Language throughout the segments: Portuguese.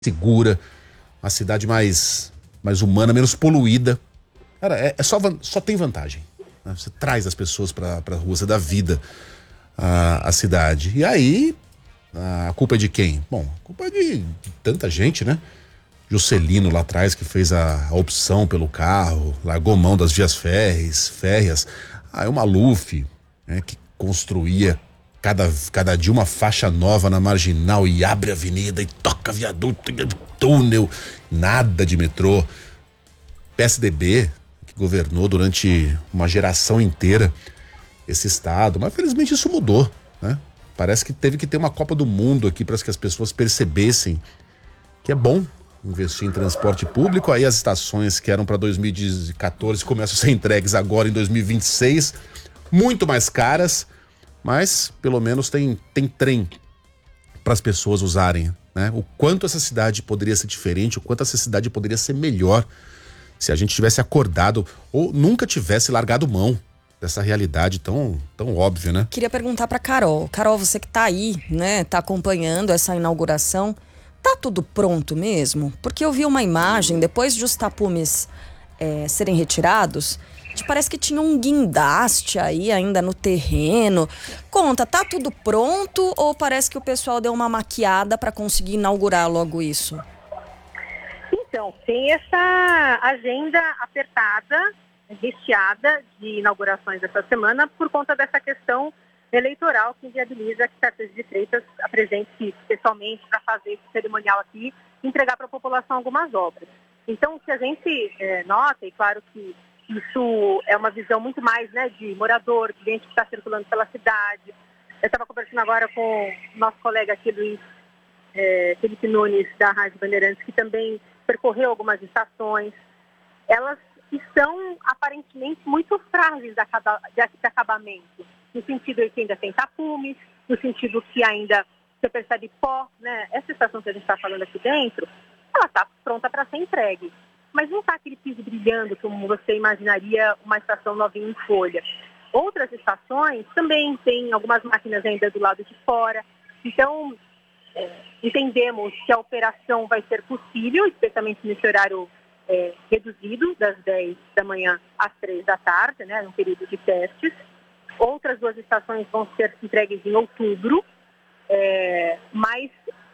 segura, uma cidade mais humana, menos poluída. Cara, só tem vantagem, né? Você traz as pessoas pra rua, você dá vida à cidade. E aí, a culpa é de quem? Bom, a culpa é de tanta gente, né? Juscelino lá atrás, que fez a opção pelo carro, largou mão das vias férreas. Aí o Maluf, né, que construía cada dia uma faixa nova na Marginal e abre a avenida e toca viaduto, túnel, nada de metrô. PSDB, que governou durante uma geração inteira esse estado, mas felizmente isso mudou, né? Parece que teve que ter uma Copa do Mundo aqui para que as pessoas percebessem que é bom investir em transporte público. Aí as estações que eram para 2014 começam a ser entregues agora em 2026, muito mais caras, mas pelo menos tem trem para as pessoas usarem, né? O quanto essa cidade poderia ser diferente, o quanto essa cidade poderia ser melhor se a gente tivesse acordado ou nunca tivesse largado mão dessa realidade tão óbvia, né? Queria perguntar para Carol. Carol, você que tá aí, né, tá acompanhando essa inauguração, tá tudo pronto mesmo? Porque eu vi uma imagem, depois de os tapumes serem retirados, parece que tinha um guindaste aí ainda no terreno. Conta, tá tudo pronto ou parece que o pessoal deu uma maquiada para conseguir inaugurar logo isso? Então, tem essa agenda apertada, recheada de inaugurações essa semana por conta dessa questão eleitoral que inviabiliza que Tarcísio de Freitas apresente pessoalmente para fazer esse cerimonial aqui e entregar para a população algumas obras. Então, o que a gente nota, e claro que isso é uma visão muito mais, né, de morador, de gente que está circulando pela cidade. Eu estava conversando agora com o nosso colega aqui, Luiz Felipe Nunes, da Rádio Bandeirantes, que também percorreu algumas estações. Elas estão aparentemente muito frágeis de acabamento, no sentido de que ainda tem tapumes, no sentido que ainda você percebe pó, né? Essa estação que a gente está falando aqui dentro, ela está pronta para ser entregue, mas não está aquele piso brilhando como você imaginaria uma estação novinha em folha. Outras estações também têm algumas máquinas ainda do lado de fora, então entendemos que a operação vai ser possível, especialmente nesse horário reduzido, das 10 da manhã às 3 da tarde, né, no período de testes. Outras 2 estações vão ser entregues em outubro, mas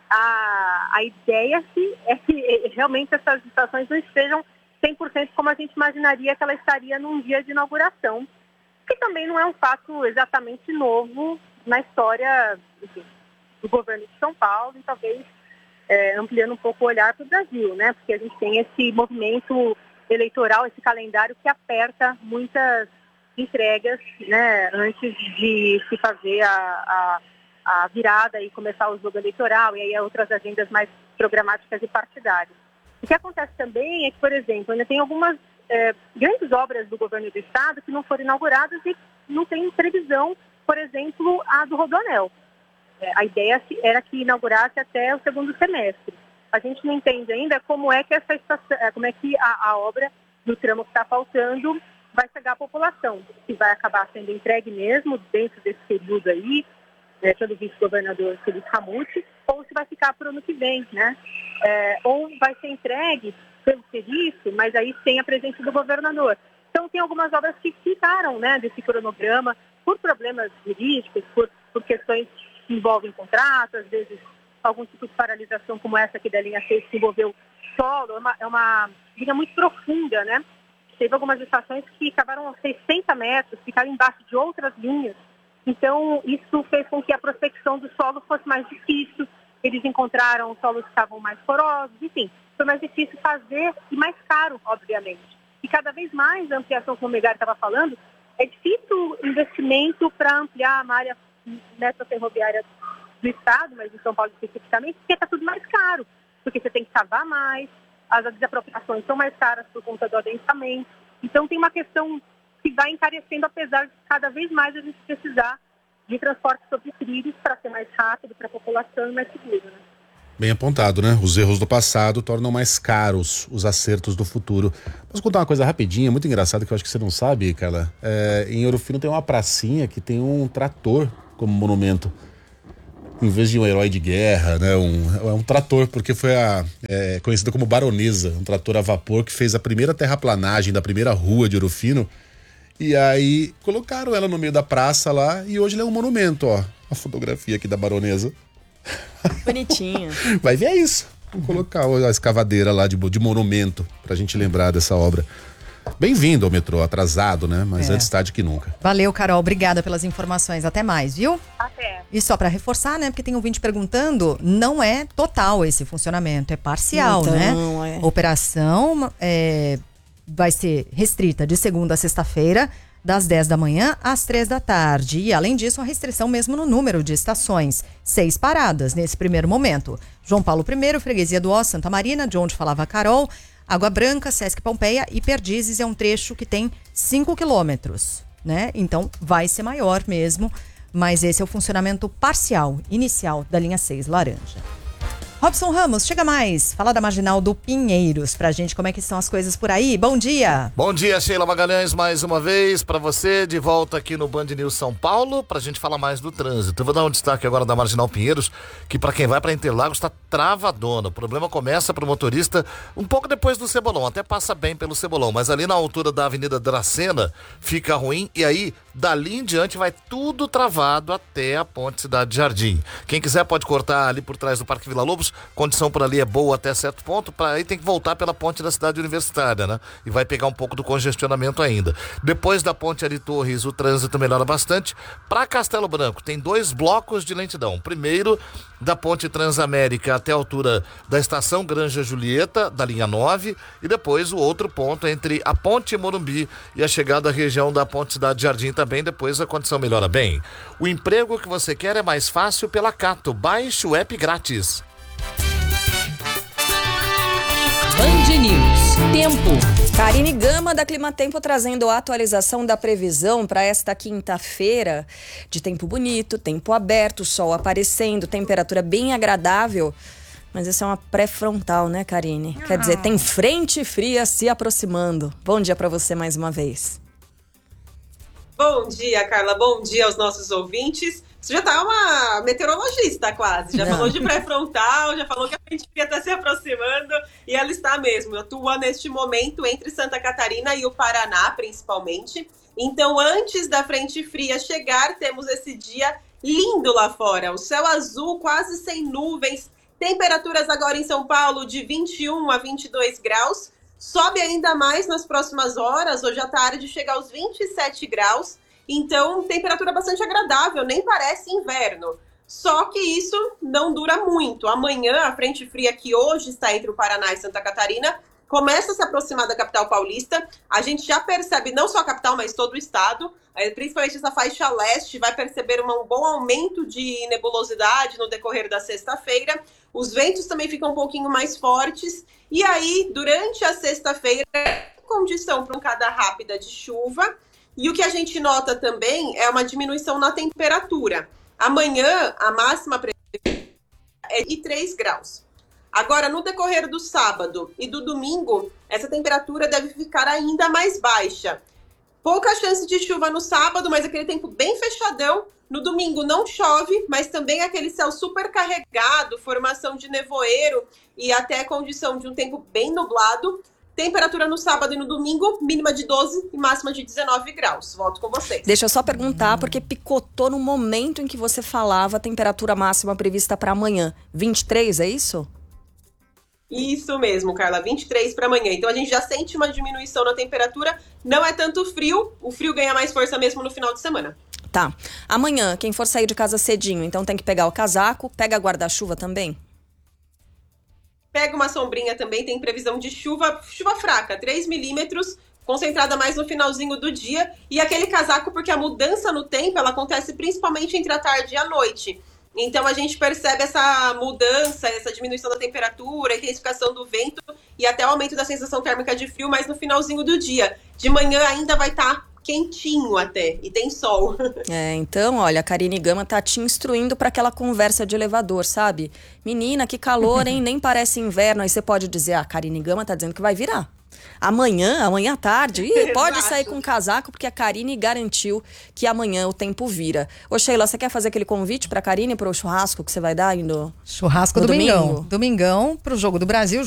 a ideia é que realmente essas estações não estejam 100% como a gente imaginaria que ela estaria num dia de inauguração, que também não é um fato exatamente novo na história, enfim, do governo de São Paulo e talvez ampliando um pouco o olhar para o Brasil, né? Porque a gente tem esse movimento eleitoral, esse calendário que aperta muitas entregas, né, antes de se fazer a virada e começar o jogo eleitoral e aí outras agendas mais programáticas e partidárias. O que acontece também é que, por exemplo, ainda tem algumas grandes obras do governo do estado que não foram inauguradas e não tem previsão, por exemplo, a do Rodoanel. A ideia era que inaugurasse até o segundo semestre. A gente não entende ainda como é que essa estação, como é que a obra do tramo que está faltando vai chegar à população. Se vai acabar sendo entregue mesmo dentro desse período aí, pelo vice-governador Felipe Ramute, ou se vai ficar para o ano que vem, né? Ou vai ser entregue pelo serviço, mas aí sem a presença do governador. Então tem algumas obras que ficaram, né, desse cronograma por problemas jurídicos, por questões que envolvem contratos, às vezes algum tipo de paralisação como essa aqui da linha 6 que envolveu solo, é uma linha muito profunda, né? Teve algumas estações que cavaram 60 metros, ficaram embaixo de outras linhas. Então, isso fez com que a prospecção do solo fosse mais difícil. Eles encontraram solos que estavam mais porosos, enfim. Foi mais difícil fazer e mais caro, obviamente. E cada vez mais a ampliação, como o Megali estava falando, é difícil investimento para ampliar a malha metroferroviária do estado, mas em São Paulo especificamente, porque está tudo mais caro. Porque você tem que cavar mais, as desapropriações são mais caras por conta do adensamento. Então tem uma questão que vai encarecendo, apesar de cada vez mais a gente precisar de transporte sobre trilhos para ser mais rápido para a população e mais seguro, né? Bem apontado, né? Os erros do passado tornam mais caros os acertos do futuro. Posso contar uma coisa rapidinha, muito engraçada, que eu acho que você não sabe, Carla? Em Ouro Fino tem uma pracinha que tem um trator como monumento. em vez de um herói de guerra, né? É um trator, porque foi conhecida como Baronesa, um trator a vapor que fez a primeira terraplanagem da primeira rua de Ouro Fino. E aí colocaram ela no meio da praça lá e hoje ela é um monumento, ó. A fotografia aqui da Baronesa. Bonitinha. Vai ver isso. Vamos colocar a escavadeira lá de monumento pra gente lembrar dessa obra. Bem-vindo ao metrô, atrasado, né? Mas antes tarde que nunca. Valeu, Carol. Obrigada pelas informações. Até mais, viu? Até. E só para reforçar, né? Porque tem um ouvinte perguntando, não é total esse funcionamento, é parcial, então, né? Operação vai ser restrita de segunda a sexta-feira, das 10 da manhã às 3 da tarde. E, além disso, a restrição mesmo no número de estações. 6 paradas nesse primeiro momento. João Paulo I, Freguesia do Ó, Santa Marina, de onde falava a Carol, Água Branca, Sesc Pompeia e Perdizes é um trecho que tem 5 quilômetros, né? Então, vai ser maior mesmo, mas esse é o funcionamento parcial, inicial da linha 6 laranja. Robson Ramos, chega mais. Fala da Marginal do Pinheiros pra gente, como é que estão as coisas por aí. Bom dia. Bom dia, Sheila Magalhães, mais uma vez pra você, de volta aqui no Band News São Paulo, pra gente falar mais do trânsito. Eu vou dar um destaque agora da Marginal Pinheiros, que pra quem vai pra Interlagos tá travadona. O problema começa pro motorista um pouco depois do Cebolão, até passa bem pelo Cebolão, mas ali na altura da Avenida Dracena fica ruim e aí dali em diante vai tudo travado até a Ponte Cidade Jardim. Quem quiser pode cortar ali por trás do Parque Vila Lobos, condição por ali é boa até certo ponto, aí tem que voltar pela ponte da Cidade Universitária, né? E vai pegar um pouco do congestionamento ainda. Depois da ponte Ari Torres, o trânsito melhora bastante. Para Castelo Branco, tem 2 blocos de lentidão. Primeiro, da ponte Transamérica até a altura da estação Granja Julieta, da linha 9, e depois o outro ponto entre a ponte Morumbi e a chegada à região da ponte Cidade Jardim também, depois a condição melhora bem. O emprego que você quer é mais fácil pela Cato. Baixe o app grátis. Band News. Tempo. Karine Gama da Climatempo trazendo a atualização da previsão para esta quinta-feira de tempo bonito, tempo aberto, sol aparecendo, temperatura bem agradável. Mas essa é uma pré-frontal, né, Karine? Quer dizer, tem frente fria se aproximando. Bom dia para você mais uma vez. Bom dia, Carla. Bom dia aos nossos ouvintes. Você já tá uma meteorologista quase. Já falou de pré-frontal, já falou que a frente fria está se aproximando. E ela está mesmo. Atua neste momento entre Santa Catarina e o Paraná, principalmente. Então, antes da frente fria chegar, temos esse dia lindo lá fora. O céu azul, quase sem nuvens. Temperaturas agora em São Paulo de 21 a 22 graus. Sobe ainda mais nas próximas horas. Hoje à tarde chega aos 27 graus. Então, temperatura bastante agradável, nem parece inverno. Só que isso não dura muito. Amanhã, a frente fria que hoje está entre o Paraná e Santa Catarina começa a se aproximar da capital paulista. A gente já percebe, não só a capital, mas todo o estado, principalmente essa faixa leste, vai perceber um bom aumento de nebulosidade no decorrer da sexta-feira. Os ventos também ficam um pouquinho mais fortes. E aí, durante a sexta-feira, condição para pancada rápida de chuva. E o que a gente nota também é uma diminuição na temperatura. Amanhã, a máxima é de 3 graus. Agora, no decorrer do sábado e do domingo, essa temperatura deve ficar ainda mais baixa. Pouca chance de chuva no sábado, mas aquele tempo bem fechadão. No domingo não chove, mas também aquele céu super carregado, formação de nevoeiro e até condição de um tempo bem nublado. Temperatura no sábado e no domingo, mínima de 12 e máxima de 19 graus. Volto com vocês. Deixa eu só perguntar, porque picotou no momento em que você falava a temperatura máxima prevista para amanhã. 23, é isso? Isso mesmo, Carla, 23 para amanhã. Então a gente já sente uma diminuição na temperatura. Não é tanto frio, o frio ganha mais força mesmo no final de semana. Tá. Amanhã, quem for sair de casa cedinho, então tem que pegar o casaco, pega guarda-chuva também? Pega uma sombrinha também, tem previsão de chuva fraca, 3 milímetros, concentrada mais no finalzinho do dia. E aquele casaco, porque a mudança no tempo, ela acontece principalmente entre a tarde e a noite. Então a gente percebe essa mudança, essa diminuição da temperatura, intensificação do vento e até o aumento da sensação térmica de frio, mas no finalzinho do dia. De manhã ainda vai estar quentinho até, e tem sol. Então, olha, a Karine Gama tá te instruindo para aquela conversa de elevador, sabe? Menina, que calor, hein? Nem parece inverno. Aí você pode dizer, a Karine Gama tá dizendo que vai virar. Amanhã à tarde, pode Exato. sair com casaco, porque a Karine garantiu que amanhã o tempo vira. Ô Sheila, você quer fazer aquele convite pra Karine pro churrasco que você vai dar indo? Churrasco No domingão. domingo? Domingão pro Jogo do Brasil.